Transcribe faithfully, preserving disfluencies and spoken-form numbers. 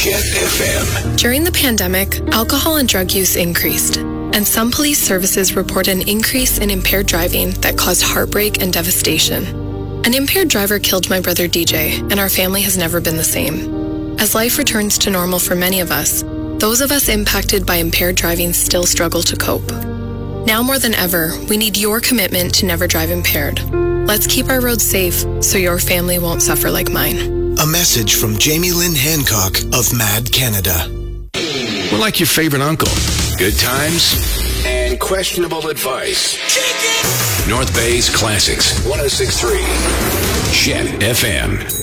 Chet F M. During the pandemic, alcohol and drug use increased, and some police services report an increase in impaired driving that caused heartbreak and devastation. An impaired driver killed my brother D J, and our family has never been the same. As life returns to normal for many of us, those of us impacted by impaired driving still struggle to cope. Now more than ever, we need your commitment to never drive impaired. Let's keep our roads safe so your family won't suffer like mine. A message from Jamie Lynn Hancock of Mad Canada. We're like your favorite uncle. Good times and questionable advice. North Bay's Classics, one oh six point three. Chet F M.